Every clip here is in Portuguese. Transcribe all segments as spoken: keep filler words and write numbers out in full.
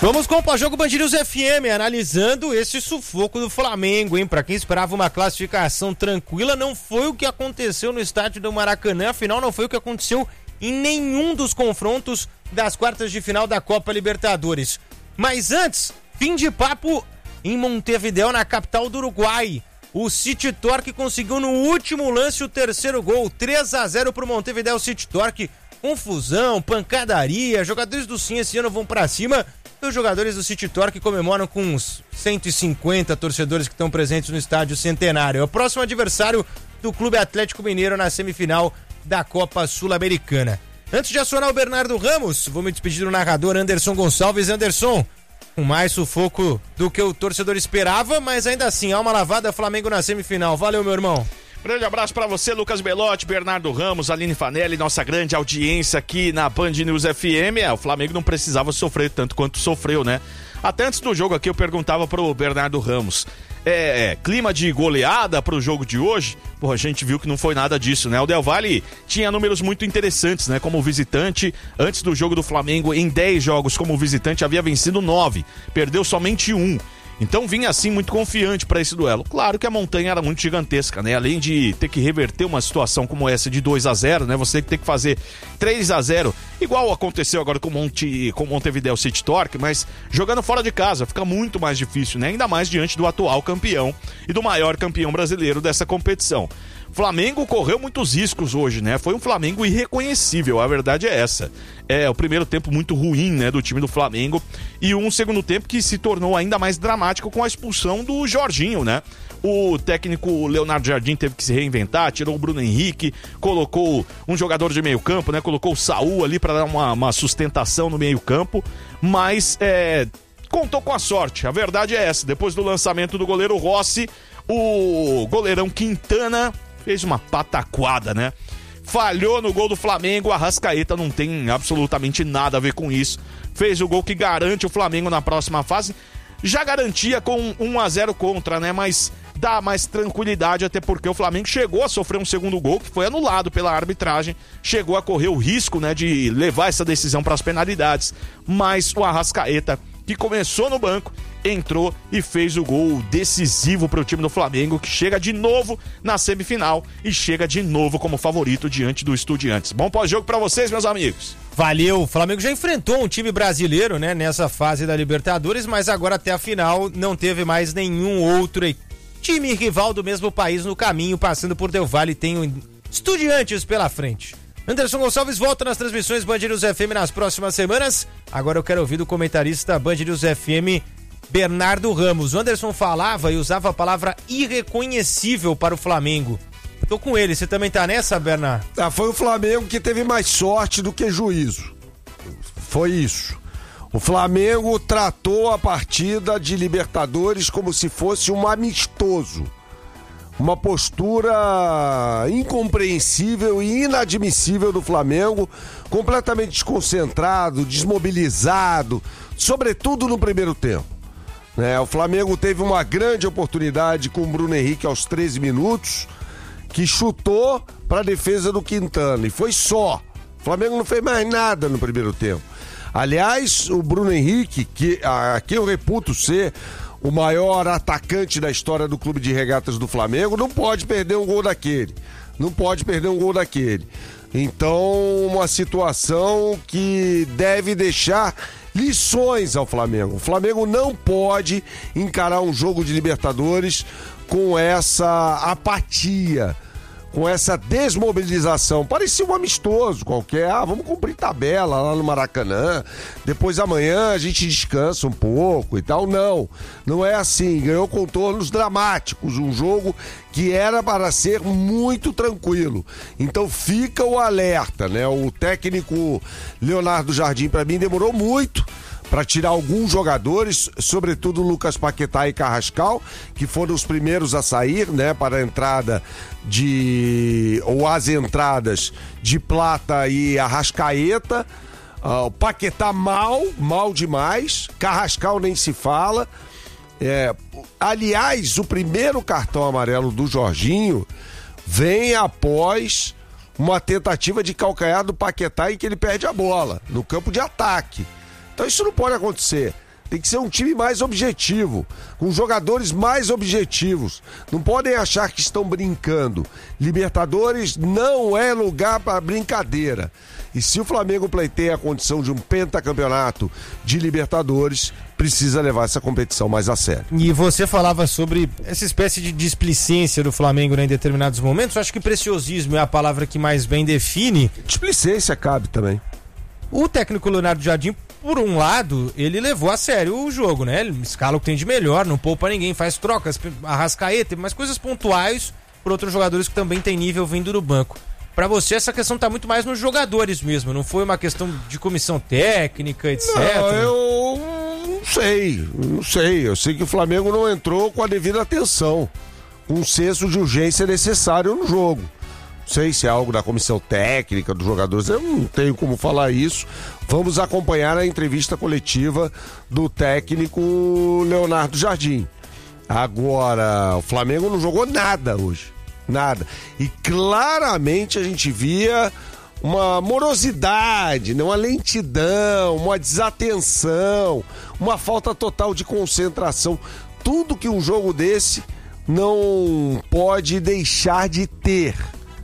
Vamos com o pós-jogo Band News F M, analisando esse sufoco do Flamengo, hein? Pra quem esperava uma classificação tranquila, não foi o que aconteceu no estádio do Maracanã, afinal não foi o que aconteceu em nenhum dos confrontos das quartas de final da Copa Libertadores. Mas antes, fim de papo em Montevideo, na capital do Uruguai. O City Torque conseguiu no último lance o terceiro gol, três a zero pro Montevideo City Torque. Confusão, pancadaria, jogadores do Sim esse ano vão pra cima. E os jogadores do City Torque comemoram com uns cento e cinquenta torcedores que estão presentes no estádio Centenário. É o próximo adversário do Clube Atlético Mineiro na semifinal da Copa Sul-Americana. Antes de acionar o Bernardo Ramos, vou me despedir do narrador Anderson Gonçalves. Anderson, com mais sufoco do que o torcedor esperava, mas ainda assim, há uma lavada, Flamengo na semifinal. Valeu, meu irmão. Grande abraço pra você, Lucas Belotti, Bernardo Ramos, Aline Fanelli, nossa grande audiência aqui na Band News F M. É, o Flamengo não precisava sofrer tanto quanto sofreu, né? Até antes do jogo aqui eu perguntava pro Bernardo Ramos, é, é clima de goleada pro jogo de hoje? Pô, a gente viu que não foi nada disso, né? O Del Valle tinha números muito interessantes, né? Como visitante, antes do jogo do Flamengo, em dez jogos como visitante, havia vencido nove, perdeu somente um. Então vinha assim muito confiante para esse duelo. Claro que a montanha era muito gigantesca, né? Além de ter que reverter uma situação como essa de dois a zero, né? Você tem que fazer três a zero, igual aconteceu agora com o Monte, com o Montevideo City Torque, mas jogando fora de casa fica muito mais difícil, né? Ainda mais diante do atual campeão e do maior campeão brasileiro dessa competição. Flamengo correu muitos riscos hoje, né? Foi um Flamengo irreconhecível, a verdade é essa. É o primeiro tempo muito ruim, né, do time do Flamengo e um segundo tempo que se tornou ainda mais dramático com a expulsão do Jorginho, né? O técnico Leonardo Jardim teve que se reinventar, tirou o Bruno Henrique, colocou um jogador de meio campo, né? Colocou o Saúl ali para dar uma, uma sustentação no meio campo, mas é, contou com a sorte, a verdade é essa. Depois do lançamento do goleiro Rossi, o goleirão Quintana fez uma pataquada, né? Falhou no gol do Flamengo, o Arrascaeta não tem absolutamente nada a ver com isso. Fez o gol que garante o Flamengo na próxima fase. Já garantia com um a zero contra, né? Mas dá mais tranquilidade, até porque o Flamengo chegou a sofrer um segundo gol, que foi anulado pela arbitragem. Chegou a correr o risco, né, de levar essa decisão para as penalidades. Mas o Arrascaeta, que começou no banco, entrou e fez o gol decisivo para o time do Flamengo, que chega de novo na semifinal e chega de novo como favorito diante do Estudiantes. Bom pós-jogo para vocês, meus amigos. Valeu, o Flamengo já enfrentou um time brasileiro, né, nessa fase da Libertadores, mas agora até a final não teve mais nenhum outro time rival do mesmo país no caminho, passando por Del Valle, tem o Estudiantes pela frente. Anderson Gonçalves volta nas transmissões Band News F M nas próximas semanas. Agora eu quero ouvir do comentarista Band News F M, Bernardo Ramos. O Anderson falava e usava a palavra irreconhecível para o Flamengo. Tô com ele, você também tá nessa, Bernardo? Ah, foi o Flamengo que teve mais sorte do que juízo. Foi isso. O Flamengo tratou a partida de Libertadores como se fosse um amistoso. Uma postura incompreensível e inadmissível do Flamengo, completamente desconcentrado, desmobilizado, sobretudo no primeiro tempo. É, o Flamengo teve uma grande oportunidade com o Bruno Henrique aos treze minutos, que chutou para a defesa do Quintana, e foi só. O Flamengo não fez mais nada no primeiro tempo. Aliás, o Bruno Henrique, que aqui eu reputo ser o maior atacante da história do Clube de Regatas do Flamengo, não pode perder um gol daquele. Não pode perder um gol daquele. Então, uma situação que deve deixar lições ao Flamengo. O Flamengo não pode encarar um jogo de Libertadores com essa apatia, com essa desmobilização. Parecia um amistoso qualquer. Ah, vamos cumprir tabela lá no Maracanã, depois amanhã a gente descansa um pouco e tal. Não, não é assim. Ganhou contornos dramáticos, um jogo que era para ser muito tranquilo. Então fica o alerta, né? O técnico Leonardo Jardim, para mim, demorou muito para tirar alguns jogadores, sobretudo Lucas Paquetá e Carrascal, que foram os primeiros a sair, né, para a entrada de, ou as entradas de Plata e Arrascaeta. Uh, o Paquetá mal, mal demais, Carrascal nem se fala. É, aliás, o primeiro cartão amarelo do Jorginho vem após uma tentativa de calcanhar do Paquetá em que ele perde a bola, no campo de ataque. Então isso não pode acontecer. Tem que ser um time mais objetivo, com jogadores mais objetivos. Não podem achar que estão brincando. Libertadores não é lugar para brincadeira. E se o Flamengo pleiteia a condição de um pentacampeonato de Libertadores, precisa levar essa competição mais a sério. E você falava sobre essa espécie de displicência do Flamengo, né, em determinados momentos. Eu acho que preciosismo é a palavra que mais bem define. Displicência cabe também. O técnico Leonardo Jardim, por um lado, ele levou a sério o jogo, né? Ele escala o que tem de melhor, não poupa ninguém, faz trocas, Arrascaeta, mas coisas pontuais por outros jogadores que também tem nível vindo do banco. Pra você, essa questão tá muito mais nos jogadores mesmo, não foi uma questão de comissão técnica, etcétera. Não, eu não sei, não sei. Eu sei que o Flamengo não entrou com a devida atenção, com um senso de urgência necessário no jogo. Não sei se é algo da comissão técnica, dos jogadores, eu não tenho como falar isso. Vamos acompanhar a entrevista coletiva do técnico Leonardo Jardim. Agora, o Flamengo não jogou nada hoje. Nada. E claramente a gente via uma morosidade, né? Uma lentidão, uma desatenção, uma falta total de concentração. Tudo que um jogo desse não pode deixar de ter.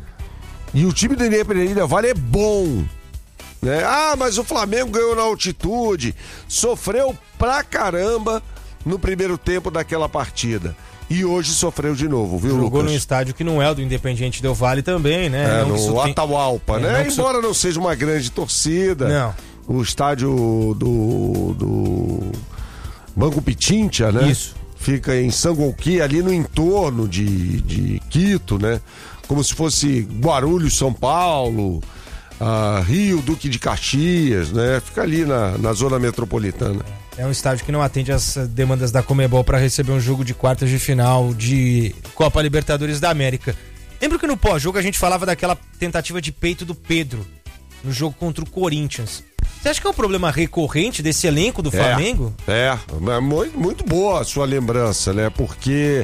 E o time do Independente Del Valle é bom, né? Ah, mas o Flamengo ganhou na altitude, sofreu pra caramba no primeiro tempo daquela partida. E hoje sofreu de novo, viu, Jogou Lucas? num estádio que não é o do Independiente Del Valle também, né? É, não no tem... Atahualpa, é, né? não Embora isso... não seja uma grande torcida. Não. O estádio do, do Banco Pichincha, né? Isso. Fica em Sangolquí, ali no entorno de, de Quito, né? Como se fosse Guarulhos, São Paulo, uh, Rio, Duque de Caxias, né? Fica ali na, na zona metropolitana. É um estádio que não atende às demandas da Conmebol para receber um jogo de quartas de final de Copa Libertadores da América. Lembra que no pós-jogo a gente falava daquela tentativa de peito do Pedro no jogo contra o Corinthians? Você acha que é um problema recorrente desse elenco do Flamengo? É, é muito, muito boa a sua lembrança, né? Porque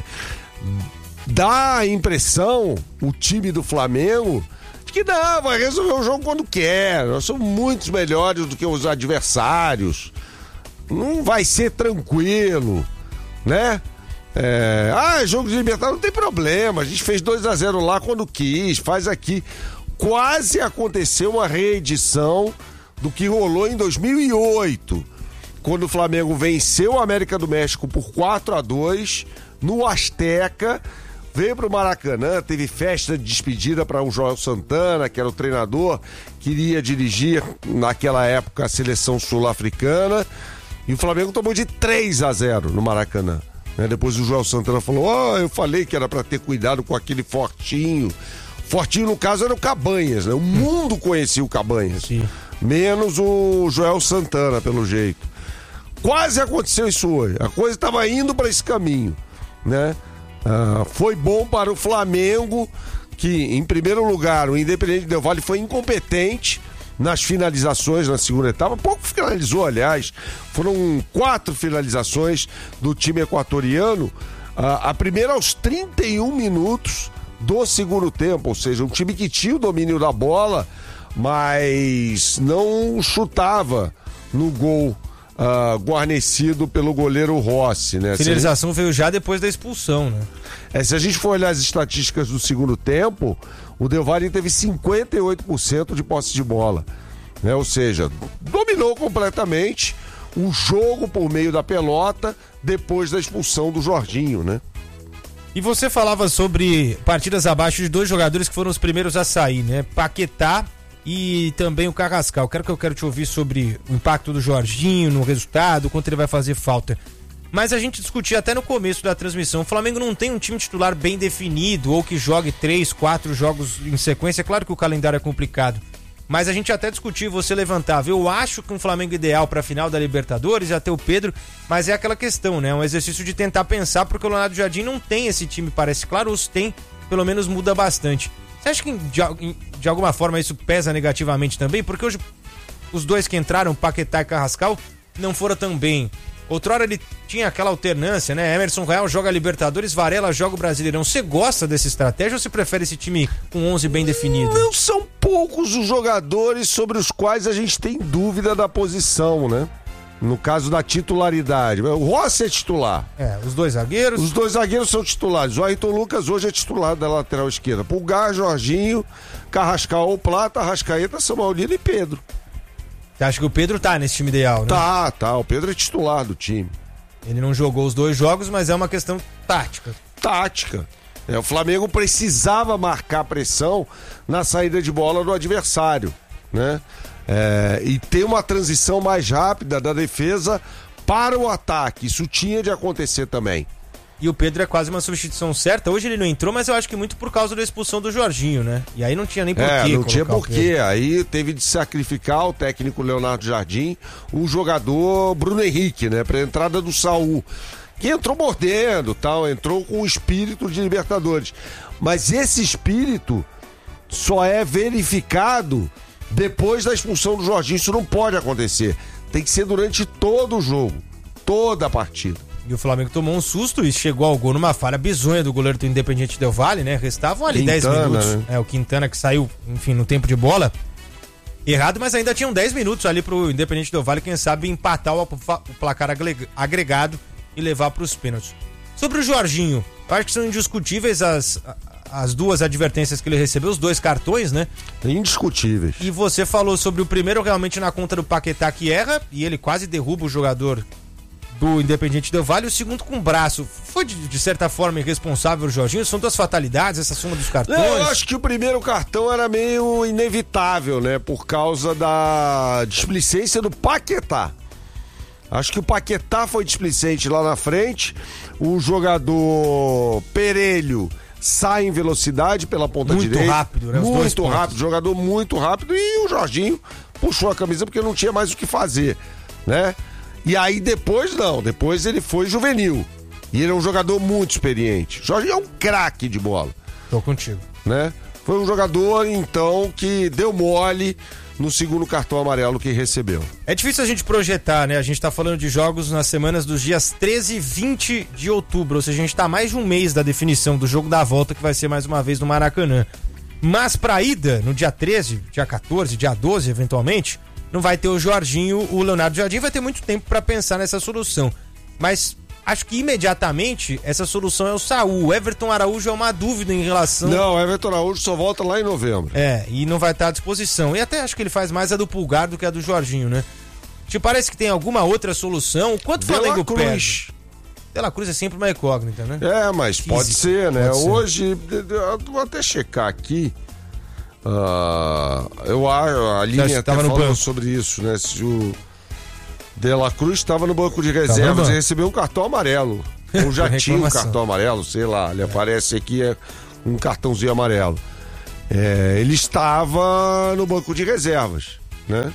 dá a impressão, o time do Flamengo, de que não, vai resolver o jogo quando quer. Nós somos muito melhores do que os adversários. Não vai ser tranquilo, né? É... Ah, jogo de Libertadores não tem problema. A gente fez dois a zero lá quando quis, faz aqui. Quase aconteceu uma reedição do que rolou em dois mil e oito, quando o Flamengo venceu o América do México por quatro a dois no Azteca. Veio pro Maracanã, teve festa de despedida para o Joel Santana, que era o treinador, queria dirigir naquela época a seleção sul-africana. E o Flamengo tomou de três a zero no Maracanã. Né? Depois o Joel Santana falou: ó, oh, eu falei que era para ter cuidado com aquele Fortinho. Fortinho, no caso, era o Cabanhas, né? O mundo conhecia o Cabanhas. Sim. Menos o Joel Santana, pelo jeito. Quase aconteceu isso hoje. A coisa estava indo para esse caminho, né? Ah, foi bom para o Flamengo, que, em primeiro lugar, o Independiente Del Valle foi incompetente nas finalizações na segunda etapa. Pouco finalizou, aliás. Foram quatro finalizações do time equatoriano. Ah, a primeira aos trinta e um minutos do segundo tempo. Ou seja, um time que tinha o domínio da bola, mas não chutava no gol ah, guarnecido pelo goleiro Rossi, né? A finalização veio já depois da expulsão, né? É, se a gente for olhar as estatísticas do segundo tempo, o Del Valle teve cinquenta e oito por cento de posse de bola, né? Ou seja, dominou completamente o jogo por meio da pelota depois da expulsão do Jorginho, né? E você falava sobre partidas abaixo de dois jogadores que foram os primeiros a sair, né? Paquetá e também o Carrascal. Quero que eu quero te ouvir sobre o impacto do Jorginho no resultado, quanto ele vai fazer falta. Mas a gente discutia até no começo da transmissão, o Flamengo não tem um time titular bem definido ou que jogue três, quatro jogos em sequência. É claro que o calendário é complicado, mas a gente até discutiu, você levantava. Eu acho que um Flamengo ideal para a final da Libertadores é até o Pedro, mas é aquela questão, né? Um exercício de tentar pensar, porque o Leonardo Jardim não tem esse time, parece. Claro, os tem, pelo menos muda bastante. Você acha que de, de alguma forma isso pesa negativamente também? Porque hoje os dois que entraram, Paquetá e Carrascal, não foram tão bem. Outrora ele tinha aquela alternância, né? Emerson Royal joga Libertadores, Varela joga o Brasileirão. Você gosta dessa estratégia ou você prefere esse time com onze bem definido? Não são poucos os jogadores sobre os quais a gente tem dúvida da posição, né? No caso da titularidade. O Rossi é titular. É, os dois zagueiros. Os dois zagueiros são titulares. O Ayrton Lucas hoje é titular da lateral esquerda. Pulgar, Jorginho, Carrascal, Plata, Arrascaeta, Samuelino e Pedro. Você acha que o Pedro tá nesse time ideal, né? Tá, tá. O Pedro é titular do time. Ele não jogou os dois jogos, mas é uma questão tática. Tática. É, o Flamengo precisava marcar pressão na saída de bola do adversário, né? É, e ter uma transição mais rápida da defesa para o ataque. Isso tinha de acontecer também. E o Pedro é quase uma substituição certa. Hoje ele não entrou, mas eu acho que muito por causa da expulsão do Jorginho, né? E aí não tinha nem porquê. É, não tinha porquê. Aí teve de sacrificar o técnico Leonardo Jardim, o jogador Bruno Henrique, né? Para a entrada do Saul, que entrou mordendo, tal, entrou com o espírito de Libertadores. Mas esse espírito só é verificado depois da expulsão do Jorginho. Isso não pode acontecer. Tem que ser durante todo o jogo, toda a partida. E o Flamengo tomou um susto e chegou ao gol numa falha bizonha do goleiro do Independiente Del Valle, né? Restavam ali dez minutos. Né? É, o Quintana que saiu, enfim, no tempo de bola. Errado, mas ainda tinham dez minutos ali pro Independiente Del Valle, quem sabe empatar o, o placar agregado e levar para os pênaltis. Sobre o Jorginho, eu acho que são indiscutíveis as, as duas advertências que ele recebeu, os dois cartões, né? Indiscutíveis. E você falou sobre o primeiro realmente na conta do Paquetá, que erra, e ele quase derruba o jogador do Independiente Del Valle. O segundo com o braço. Foi de, de certa forma irresponsável o Jorginho? São duas fatalidades, essa soma dos cartões? Não, eu acho que o primeiro cartão era meio inevitável, né? Por causa da displicência do Paquetá. Acho que o Paquetá foi displicente lá na frente. O jogador Perelho sai em velocidade pela ponta muito direita. Rápido, né? Os muito dois rápido, jogador muito rápido. E o Jorginho puxou a camisa porque não tinha mais o que fazer, né? E aí depois não, depois ele foi juvenil. E ele é um jogador muito experiente. O Jorginho é um craque de bola. Tô contigo. Né? Foi um jogador, então, que deu mole no segundo cartão amarelo que recebeu. É difícil a gente projetar, né? A gente tá falando de jogos nas semanas dos dias treze e vinte de outubro, ou seja, a gente tá mais de um mês da definição do jogo da volta, que vai ser mais uma vez no Maracanã. Mas pra ida, no dia treze, dia quatorze, dia doze, eventualmente, não vai ter o Jorginho, o Leonardo Jardim vai ter muito tempo pra pensar nessa solução. Mas acho que imediatamente essa solução é o Saul. O Everton Araújo é uma dúvida em relação... Não, o Everton Araújo só volta lá em novembro. É, e não vai estar à disposição. E até acho que ele faz mais a do Pulgar do que a do Jorginho, né? Te parece que tem alguma outra solução? Quanto o Flamengo perde? De La Cruz é sempre uma incógnita, né? É, mas Física, pode ser, né? Pode ser. Hoje, eu vou até checar aqui. Uh, eu acho, a linha até falou sobre isso, né? Se o De La Cruz estava no banco de reservas e recebeu um cartão amarelo. Ou já tinha um cartão amarelo, sei lá, ele é. aparece aqui é um cartãozinho amarelo. É, ele estava no banco de reservas, né?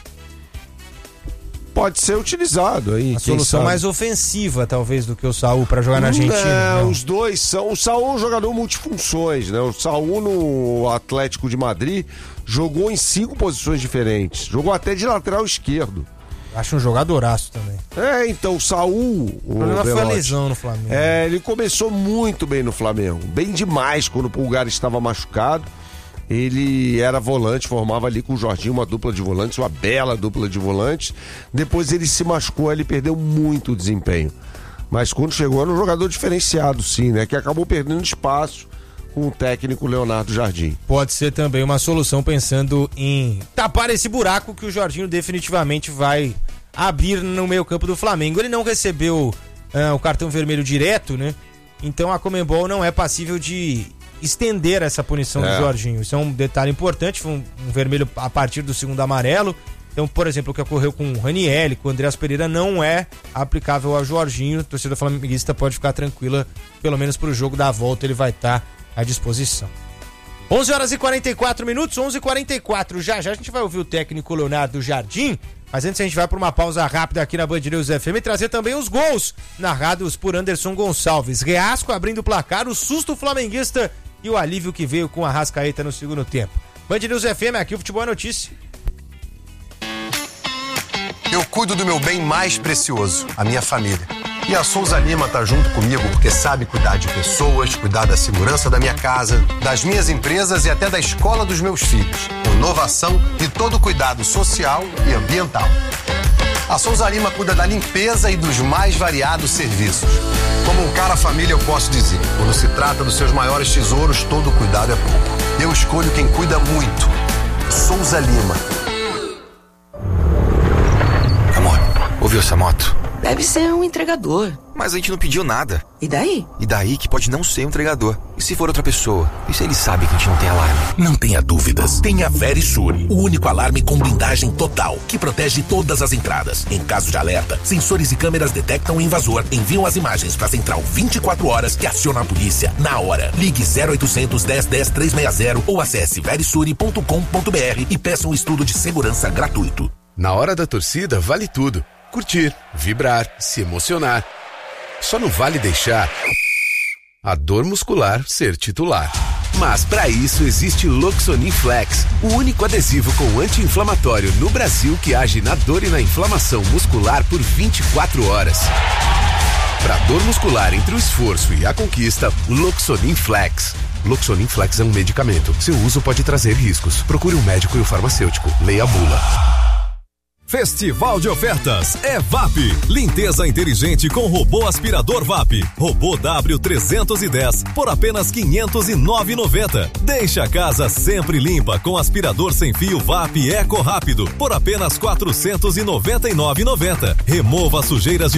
Pode ser utilizado aí. A solução sabe? mais ofensiva, talvez, do que o Saul para jogar na Argentina. Não, não, os dois são. O Saul é um jogador multifunções, né? O Saul no Atlético de Madrid jogou em cinco posições diferentes. Jogou até de lateral esquerdo. Acho um jogadoraço também. É, então o Saul. O problema foi a lesão no Flamengo. É, ele começou muito bem no Flamengo. Bem demais quando o Pulgar estava machucado. Ele era volante, formava ali com o Jorginho uma dupla de volantes, uma bela dupla de volantes. Depois ele se machucou, ele perdeu muito desempenho. Mas quando chegou era um jogador diferenciado, sim, né? Que acabou perdendo espaço com o técnico Leonardo Jardim. Pode ser também uma solução pensando em tapar esse buraco que o Jorginho definitivamente vai abrir no meio-campo do Flamengo. Ele não recebeu uh, o cartão vermelho direto, né? Então a Conmebol não é passível de estender essa punição é. do Jorginho. Isso é um detalhe importante, foi um, um vermelho a partir do segundo amarelo. Então, por exemplo, o que ocorreu com o Ranieri, com o Andreas Pereira, não é aplicável ao Jorginho. A torcida flamenguista pode ficar tranquila, pelo menos pro jogo da volta ele vai estar à disposição. onze horas e quarenta e quatro minutos, onze e quarenta e quatro. Já já a gente vai ouvir o técnico Leonardo Jardim, mas antes a gente vai para uma pausa rápida aqui na Band News F M e trazer também os gols narrados por Anderson Gonçalves. Reasco abrindo o placar, o susto flamenguista e o alívio que veio com a Arrascaeta no segundo tempo. Band News F M, aqui o Futebol é Notícia. Eu cuido do meu bem mais precioso, a minha família. E a Souza Lima tá junto comigo porque sabe cuidar de pessoas, cuidar da segurança da minha casa, das minhas empresas e até da escola dos meus filhos. Com inovação e todo cuidado social e ambiental. A Souza Lima cuida da limpeza e dos mais variados serviços. Como um cara família, eu posso dizer, quando se trata dos seus maiores tesouros, todo cuidado é pouco. Eu escolho quem cuida muito. Souza Lima. Amor, ouviu essa moto? Deve ser um entregador. Mas a gente não pediu nada. E daí? E daí que pode não ser um entregador. E se for outra pessoa? E se ele sabe que a gente não tem alarme? Não tenha dúvidas. Tenha a Verisure, o único alarme com blindagem total, que protege todas as entradas. Em caso de alerta, sensores e câmeras detectam o invasor, enviam as imagens para a central vinte e quatro horas que aciona a polícia na hora. Ligue zero oitocentos, dez, dez, trezentos e sessenta ou acesse verisure ponto com ponto br e peça um estudo de segurança gratuito. Na hora da torcida, vale tudo. Curtir, vibrar, se emocionar. Só não vale deixar a dor muscular ser titular. Mas para isso existe Loxonin Flex, o único adesivo com anti-inflamatório no Brasil que age na dor e na inflamação muscular por vinte e quatro horas. Para dor muscular entre o esforço e a conquista, Loxonin Flex. Loxonin Flex é um medicamento. Seu uso pode trazer riscos. Procure um médico e o farmacêutico. Leia a bula. Festival de ofertas é V A P. Limpeza inteligente com robô aspirador V A P. Robô W trezentos e dez por apenas quinhentos e nove reais e noventa centavos. Deixa a casa sempre limpa com aspirador sem fio V A P Eco Rápido por apenas quatrocentos e noventa e nove reais e noventa centavos. Remova sujeiras de